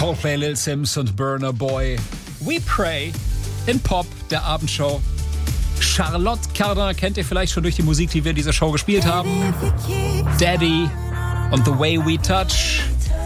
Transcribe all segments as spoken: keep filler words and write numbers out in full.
Coldplay, Lil Sims und Burna Boy. We Pray in Pop, der Abendshow. Charlotte Cardin kennt ihr vielleicht schon durch die Musik, die wir in dieser Show gespielt haben. Daddy und The Way We Touch.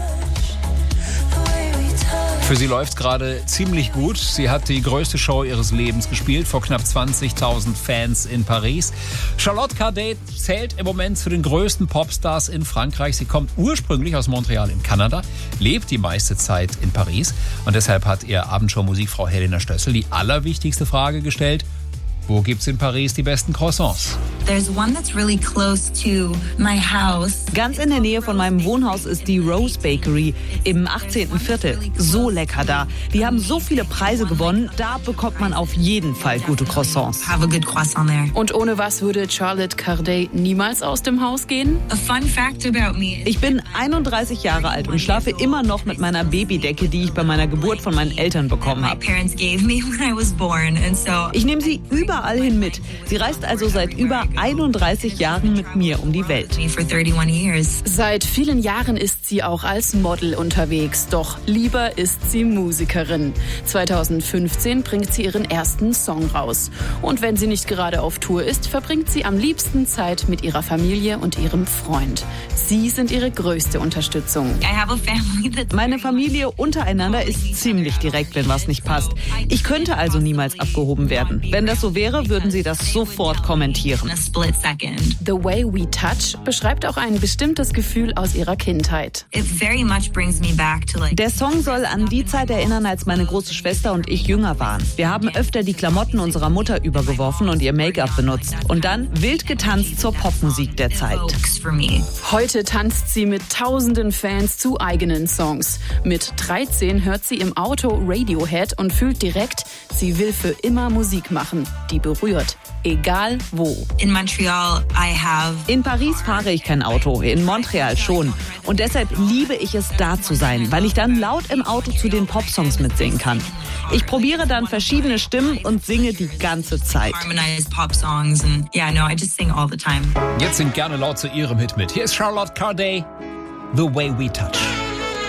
Für sie läuft es gerade ziemlich gut. Sie hat die größte Show ihres Lebens gespielt, vor knapp zwanzigtausend Fans in Paris. Charlotte Cardin zählt im Moment zu den größten Popstars in Frankreich. Sie kommt ursprünglich aus Montreal in Kanada, lebt die meiste Zeit in Paris. Und deshalb hat ihr Abendshow-Musikfrau Helena Stössel die allerwichtigste Frage gestellt: Wo gibt's in Paris die besten Croissants? There's one that's really close to my house. Ganz in der Nähe von meinem Wohnhaus ist die Rose Bakery im achtzehnten Viertel. So lecker da. Die haben so viele Preise gewonnen. Da bekommt man auf jeden Fall gute Croissants. Have a good croissant there. Und ohne was würde Charlotte Cardin niemals aus dem Haus gehen? A fun fact about me. Ich bin einunddreißig Jahre alt und schlafe immer noch mit meiner Babydecke, die ich bei meiner Geburt von meinen Eltern bekommen My habe. parents gave me when I was born, and so Ich nehme sie überall hin mit. Sie reist also seit über einunddreißig Jahren mit mir um die Welt. me for thirty-one years. Seit vielen Jahren ist sie auch als Model unterwegs, doch lieber ist sie Musikerin. zweitausendfünfzehn bringt sie ihren ersten Song raus. Und wenn sie nicht gerade auf Tour ist, verbringt sie am liebsten Zeit mit ihrer Familie und ihrem Freund. Sie sind ihre größte Unterstützung. I have a family that's Meine Familie untereinander ist ziemlich direkt, wenn was nicht passt. Ich könnte also niemals abgehoben werden. Wenn das so wäre, würden sie das sofort in kommentieren. a split second. The Way We Touch beschreibt auch ein bestimmtes Gefühl aus ihrer Kindheit. It very much brings me back to like Der Song soll an die Zeit erinnern, als meine große Schwester und ich jünger waren. Wir haben öfter die Klamotten unserer Mutter übergeworfen und ihr Make-up benutzt. Und dann wild getanzt zur Popmusik der Zeit. folks for me. Heute tanzt sie mit tausenden Fans zu eigenen Songs. Mit dreizehn hört sie im Auto Radiohead und fühlt direkt, sie will für immer Musik machen, die berührt, egal wo. In Montreal, I have In Paris fahre ich kein Auto, in Montreal schon. Und deshalb liebe ich es, da zu sein, weil ich dann laut im Auto zu den Popsongs mitsingen kann. Ich probiere dann verschiedene Stimmen und singe die ganze Zeit. harmonized pop songs, and yeah, no, I just sing all the time. Jetzt singt gerne laut zu ihrem Hit mit. Hier ist Charlotte Cardin, The Way We Touch.